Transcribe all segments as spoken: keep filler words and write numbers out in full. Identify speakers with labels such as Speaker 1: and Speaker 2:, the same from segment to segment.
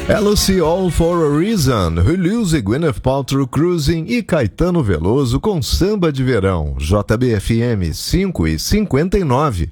Speaker 1: Lucy All for a Reason, Hulusi, Gwyneth Paltrow, Cruising e Caetano Veloso com Samba de Verão. J B F M cinco e cinquenta e nove.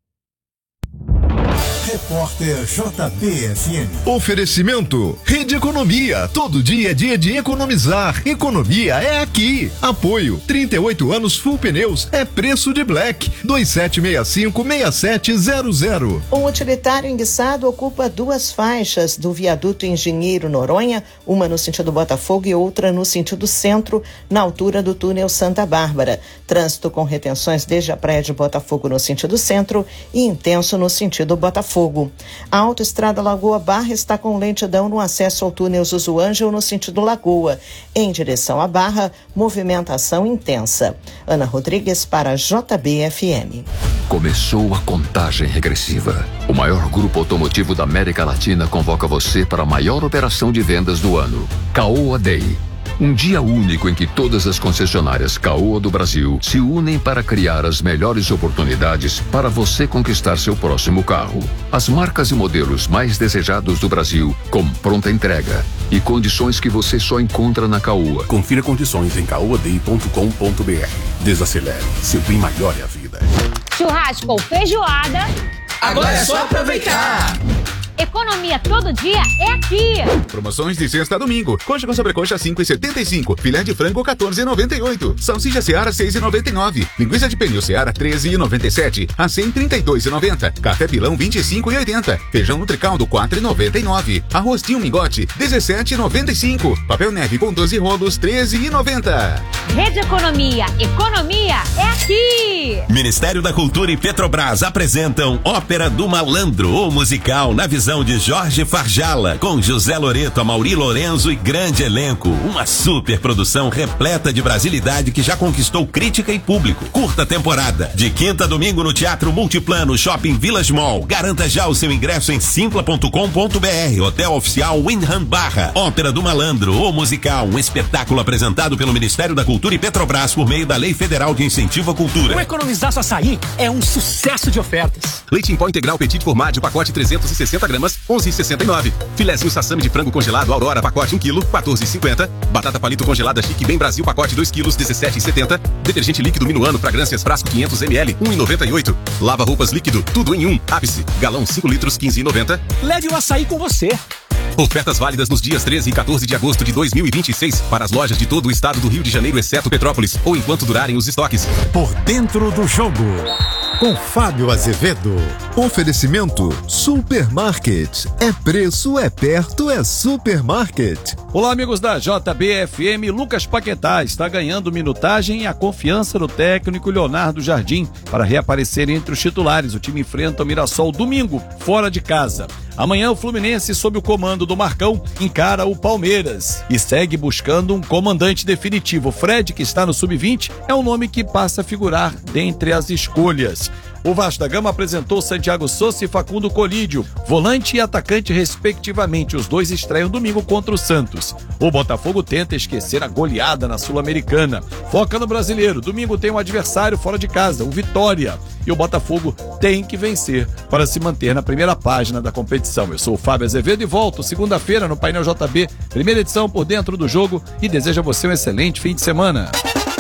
Speaker 2: Repórter J B F M.
Speaker 1: Oferecimento Rede Economia. Todo dia é dia de economizar. Economia é aqui. Apoio trinta e oito anos Full Pneus. É preço de Black. dois sete seis cinco, seis sete zero zero.
Speaker 3: Um utilitário enguiçado ocupa duas faixas do viaduto Engenheiro Noronha, uma no sentido Botafogo e outra no sentido centro, na altura do túnel Santa Bárbara. Trânsito com retenções desde a praia de Botafogo no sentido centro e intenso no sentido Botafogo. A autoestrada Lagoa Barra está com lentidão no acesso ao túnel Zuzu Ângel no sentido Lagoa. Em direção à Barra, movimentação intensa. Ana Rodrigues para J B F M.
Speaker 4: Começou a contagem regressiva. O maior grupo automotivo da América Latina convoca você para a maior operação de vendas do ano, Caoa Day. Um dia único em que todas as concessionárias Caoa do Brasil se unem para criar as melhores oportunidades para você conquistar seu próximo carro. As marcas e modelos mais desejados do Brasil, com pronta entrega e condições que você só encontra na Caoa.
Speaker 5: Confira condições em caoa day ponto com ponto b r. Desacelere, seu bem maior é a vida.
Speaker 6: Churrasco ou feijoada,
Speaker 7: agora é só aproveitar!
Speaker 6: Economia todo dia é aqui.
Speaker 8: Promoções de sexta a domingo. Coxa com sobrecoxa cinco e setenta e cinco. Filé de frango quatorze e noventa e oito. Salsicha Seara seis e noventa e nove. Linguiça de pernil Seara treze e noventa e sete. Acém trinta e dois e noventa. Café pilão vinte e cinco e oitenta. Feijão Nutricaldo quatro e noventa e nove. Arroz Tio Mingote dezessete e noventa e cinco. Papel neve com doze rolos treze e noventa.
Speaker 6: Rede Economia, economia é aqui.
Speaker 9: Ministério da Cultura e Petrobras apresentam Ópera do Malandro, o musical na visão de Jorge Farjala, com José Loreto, Amaury Lorenzo e grande elenco. Uma super produção repleta de brasilidade que já conquistou crítica e público. Curta temporada, de quinta a domingo no Teatro Multiplano, Shopping Village Mall. Garanta já o seu ingresso em simpla ponto com ponto b r. Hotel Oficial Windham Barra. Ópera do Malandro, o musical, um espetáculo apresentado pelo Ministério da Cultura e Petrobras por meio da Lei Federal de Incentivo à Cultura.
Speaker 10: O Economizar Só Açaí é um sucesso de ofertas.
Speaker 11: Leite em pó integral Petit Gourmet, pacote trezentos e sessenta gramas, onze e sessenta e nove. Filézinho sassami de frango congelado Aurora, pacote um quilo, quatorze e cinquenta. Batata palito congelada Chique Bem Brasil, pacote dois quilos, dezessete e setenta. Detergente líquido Minuano, fragrâncias frasco quinhentos mililitros, um e noventa e oito. Lava roupas líquido, tudo em um. Ápice, galão cinco litros, quinze e noventa.
Speaker 10: Leve o açaí com você.
Speaker 11: Ofertas válidas nos dias treze e quatorze de agosto de dois mil e vinte e seis para as lojas de todo o estado do Rio de Janeiro, exceto Petrópolis, ou enquanto durarem os estoques.
Speaker 2: Por dentro do jogo, com Fábio Azevedo.
Speaker 1: Oferecimento Supermarket. É preço, é perto, é Supermarket.
Speaker 12: Olá, amigos da J B F M. Lucas Paquetá está ganhando minutagem e a confiança do técnico Leonardo Jardim para reaparecer entre os titulares. O time enfrenta o Mirassol domingo, fora de casa. Amanhã o Fluminense, sob o comando do Marcão, encara o Palmeiras e segue buscando um comandante definitivo. Fred, que está no sub vinte, é um nome que passa a figurar dentre as escolhas. O Vasco da Gama apresentou Santiago Sousa e Facundo Colídio, volante e atacante respectivamente. Os dois estreiam domingo contra o Santos. O Botafogo tenta esquecer a goleada na Sul-Americana. Foca no Brasileiro. Domingo tem um adversário fora de casa, o Vitória. E o Botafogo tem que vencer para se manter na primeira página da competição. Eu sou o Fábio Azevedo e volto segunda-feira no Painel J B, primeira edição Por Dentro do Jogo, e desejo a você um excelente fim de semana.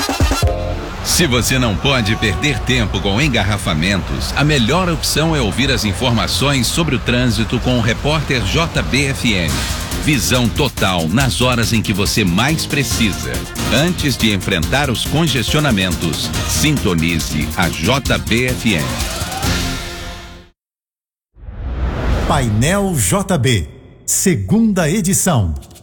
Speaker 13: Se você não pode perder tempo com engarrafamentos, a melhor opção é ouvir as informações sobre o trânsito com o repórter J B F M. Visão total nas horas em que você mais precisa. Antes de enfrentar os congestionamentos, sintonize a J B F M.
Speaker 2: Painel J B, segunda edição.